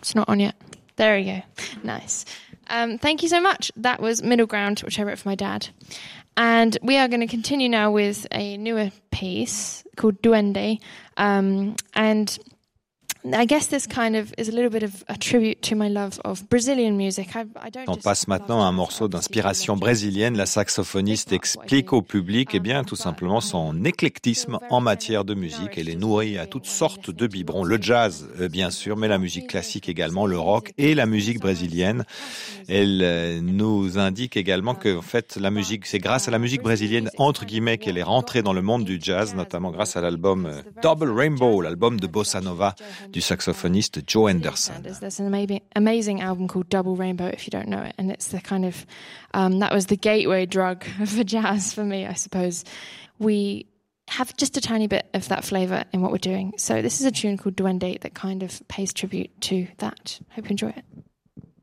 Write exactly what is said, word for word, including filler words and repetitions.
it's not on yet. There we go. Nice. Um, thank you so much. That was Middle Ground, which I wrote for my dad. And we are going to continue now with a newer piece called Duende. Um, and I guess this kind of is a little bit of a tribute to my love of Brazilian music. I, I don't On passe maintenant à un morceau d'inspiration brésilienne. La saxophoniste explique au public, eh bien, tout simplement son éclectisme en matière de musique. Elle est nourrie à toutes sortes de biberons. Le jazz, bien sûr, mais la musique classique également, le rock et la musique brésilienne. Elle nous indique également que, en fait, la musique, c'est grâce à la musique brésilienne, entre guillemets, qu'elle est rentrée dans le monde du jazz, notamment grâce à l'album Double Rainbow, l'album de bossa nova du saxophoniste Joe Henderson. There's an amazing, amazing album called Double Rainbow, if you don't know it, and it's the kind of um, that was the gateway drug for jazz for me, I suppose. We have just a tiny bit of that flavour in what we're doing. So this is a tune called Duende that kind of pays tribute to that. Hope you enjoy it.